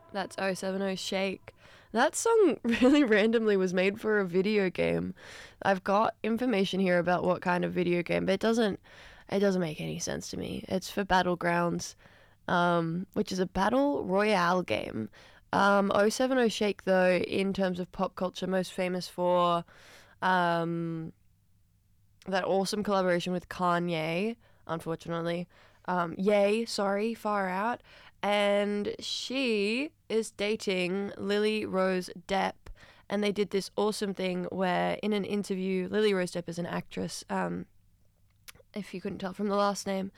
That's 070 Shake. That song really randomly was made for a video game. I've got information here about what kind of video game, but it doesn't make any sense to me. It's for Battlegrounds, which is a battle royale game. 070 Shake, though, in terms of pop culture, most famous for that awesome collaboration with Kanye, unfortunately. Far Out. And she is dating Lily Rose Depp, and they did this awesome thing where in an interview, Lily Rose Depp is an actress, if you couldn't tell from the last name,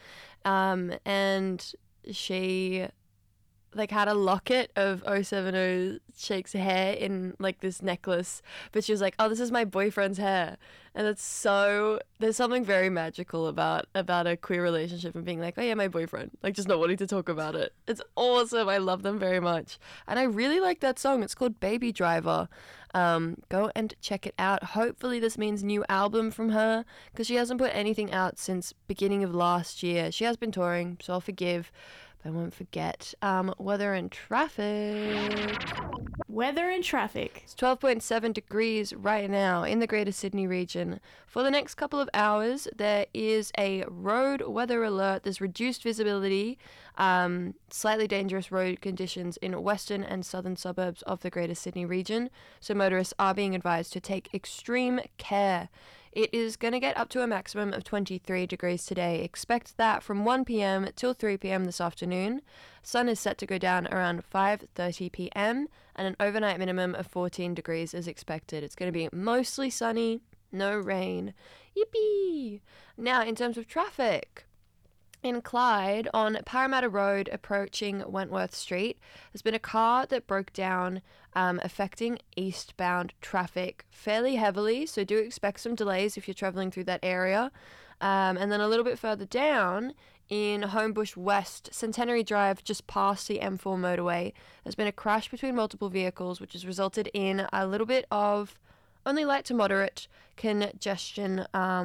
and she had a locket of 070 Shake's hair in this necklace, but she was like, oh, this is my boyfriend's hair. And it's there's something very magical about a queer relationship and being like, oh yeah, my boyfriend, just not wanting to talk about it. It's awesome. I love them very much, and I really like that song. It's called Baby Driver. Go and check it out. Hopefully this means new album from her, because she hasn't put anything out since beginning of last year. She has been touring, so I'll forgive, but I won't forget. Weather and traffic. Weather and traffic. It's 12.7 degrees right now in the Greater Sydney region. For the next couple of hours, there is a road weather alert. There's reduced visibility, slightly dangerous road conditions in western and southern suburbs of the Greater Sydney region, so motorists are being advised to take extreme care. It is going to get up to a maximum of 23 degrees today. Expect that from 1 p.m. till 3 p.m. this afternoon. Sun is set to go down around 5:30 p.m. and an overnight minimum of 14 degrees is expected. It's going to be mostly sunny, no rain. Yippee! Now, in terms of traffic, in Clyde, on Parramatta Road approaching Wentworth Street, there's been a car that broke down, affecting eastbound traffic fairly heavily, so do expect some delays if you're travelling through that area. And then a little bit further down, in Homebush West, Centenary Drive, just past the M4 motorway, there's been a crash between multiple vehicles, which has resulted in a little bit of only light to moderate congestion,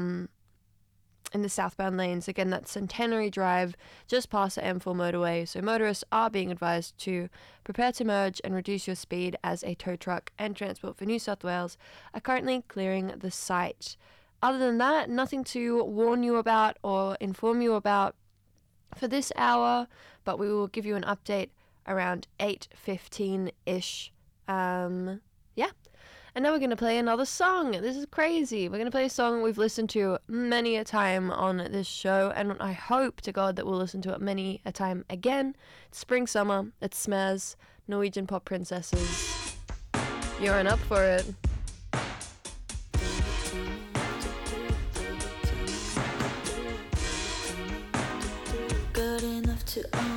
in the southbound lanes. Again, that's Centenary Drive, just past the M4 motorway, so motorists are being advised to prepare to merge and reduce your speed as a tow truck and Transport for New South Wales are currently clearing the site. Other than that, nothing to warn you about or inform you about for this hour, but we will give you an update around 8:15-ish. And now we're going to play another song. This is crazy. We're going to play a song we've listened to many a time on this show, and I hope to God that we'll listen to it many a time again. It's spring, summer. It's Smaz, Norwegian Pop Princesses. You're up for it. Good enough to own.